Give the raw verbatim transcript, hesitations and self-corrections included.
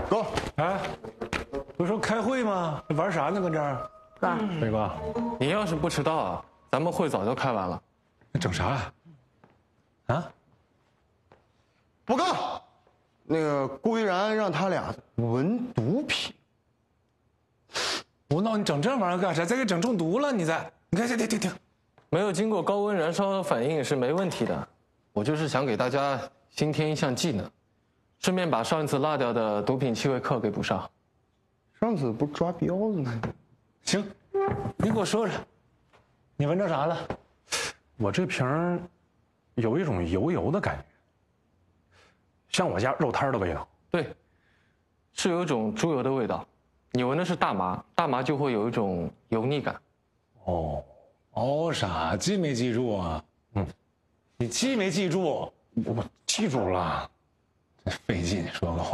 走。 哎，不是说开会吗？玩啥呢？搁这儿？ 哥， 伟哥， 你要是不迟到啊，咱们会早就开完了。 整啥呀？啊？ 报告，那个顾依然让他俩闻毒品。 吴闹，你整这玩意儿干啥？再给整中毒了，你再……你看，停停停停！ 没有经过高温燃烧反应是没问题的。我就是想给大家新添一项技能，顺便把上一次落掉的毒品气味课给补上。 上次不是抓彪子吗？ 行，你给我说说，你闻着啥了？我这瓶儿有一种油油的感觉，像我家肉摊的味道。 对，是有一种猪油的味道。你闻的是大麻，大麻就会有一种油腻感。 哦，哦，啥记没记住啊？嗯，你记没记住？我记住了，真费劲说个话。